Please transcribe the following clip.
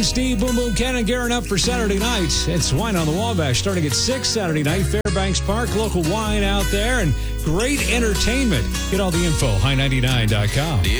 Steve Boom Boom Cannon gearing up for Saturday night. It's Wine on the Wabash starting at 6 Saturday night. Fairbanks Park, local wine out there, and great entertainment. Get all the info, high99.com.